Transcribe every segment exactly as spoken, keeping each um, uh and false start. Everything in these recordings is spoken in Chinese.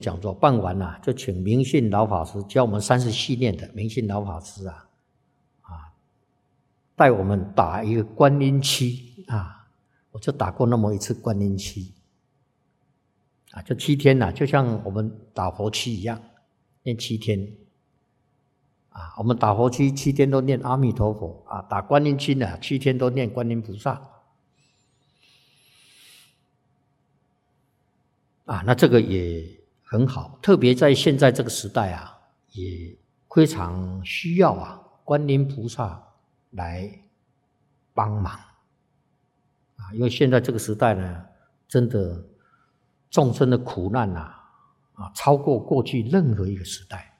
讲座办完了、啊，就请明信老法师教我们三十系列的明信老法师啊，啊，带我们打一个观音期啊，我就打过那么一次观音期啊，就七天呐、啊，就像我们打佛期一样，念七天啊，我们打佛期七天都念阿弥陀佛啊，打观音期呢七天都念观音菩萨啊，那这个也很好，特别在现在这个时代啊，也非常需要啊观音菩萨来帮忙啊，因为现在这个时代呢，真的众生的苦难啊，啊超过过去任何一个时代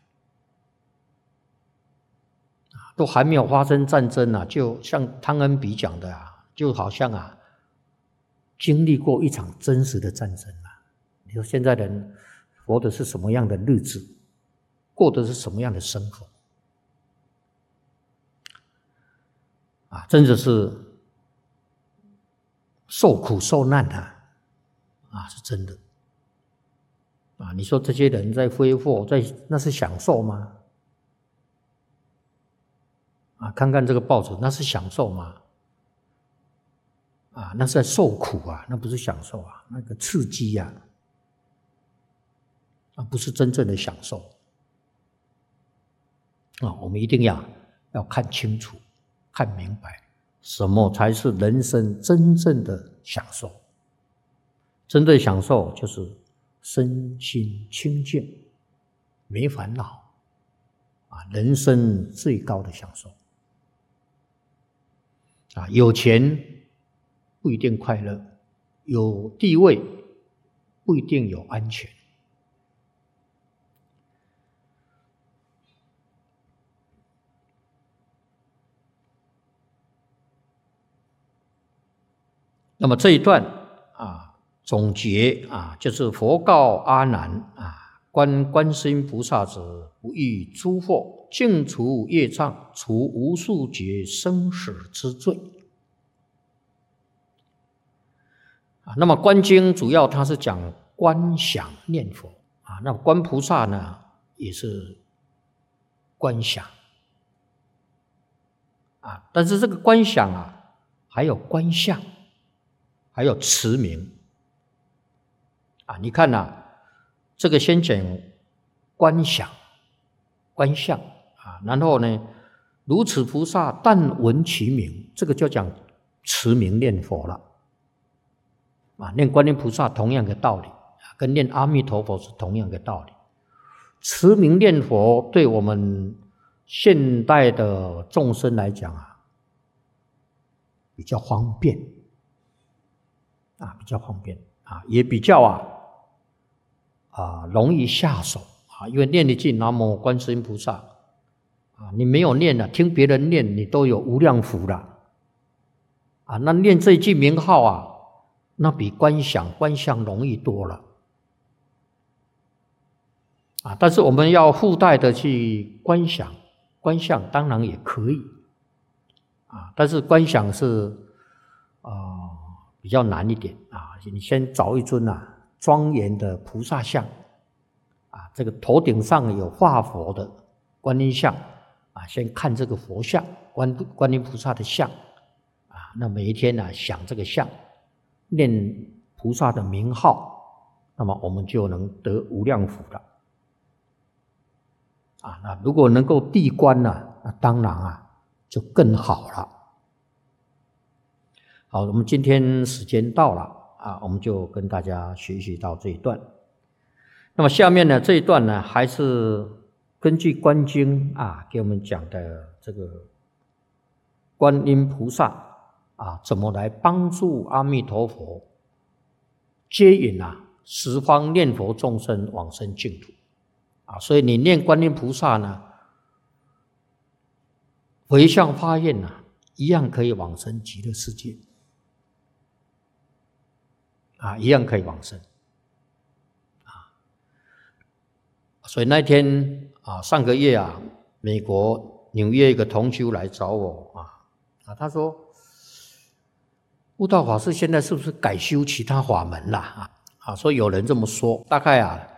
啊，都还没有发生战争啊，就像汤恩比讲的啊，就好像啊经历过一场真实的战争啊。你说现在人活的是什么样的日子，过的是什么样的生活啊？真的是受苦受难啊，啊，是真的啊！你说这些人在挥霍，在那是享受吗？啊，看看这个报纸，那是享受吗？啊，那是在受苦啊，那不是享受啊，那个刺激啊。啊，不是真正的享受啊！我们一定要要看清楚、看明白，什么才是人生真正的享受。真正的享受就是身心清净，没烦恼啊！人生最高的享受啊！有钱不一定快乐，有地位不一定有安全。那么这一段啊，总结啊，就是佛告阿难啊：观观世音菩萨者，不欲诸惑，净除业障，除无数劫生死之罪。啊，那么观经主要它是讲观想念佛啊，那观菩萨呢也是观想啊，但是这个观想啊，还有观相。还有持名啊，你看呐、啊，这个先讲观想、观相啊，然后呢，如此菩萨但闻其名，这个就讲持名念佛了啊。念观音菩萨同样的道理，跟念阿弥陀佛是同样的道理。持名念佛对我们现代的众生来讲啊，比较方便。啊，比较方便啊，也比较啊啊容易下手啊，因为念一句南无观世音菩萨啊，你没有念啊，听别人念，你都有无量福了啊。那念这一句名号啊，那比观想观相容易多了啊。但是我们要附带的去观想观相，当然也可以啊，但是观想是啊。呃比较难一点啊！你先找一尊啊庄严的菩萨像啊，这个头顶上有画佛的观音像啊，先看这个佛像观观音菩萨的像啊，那每一天呢、啊、想这个像，念菩萨的名号，那么我们就能得无量福了啊！那如果能够地观呢、啊，那当然啊就更好了。好，我们今天时间到了啊，我们就跟大家学习到这一段。那么下面呢这一段呢，还是根据观经啊给我们讲的这个观音菩萨啊怎么来帮助阿弥陀佛接引啊十方念佛众生往生净土啊。所以你念观音菩萨呢，回向发愿啊，一样可以往生极乐世界。啊，一样可以往生啊！所以那天啊，上个月啊，美国纽约一个同修来找我啊啊，他说：“悟道法师现在是不是改修其他法门了啊？”啊，说有人这么说，大概啊，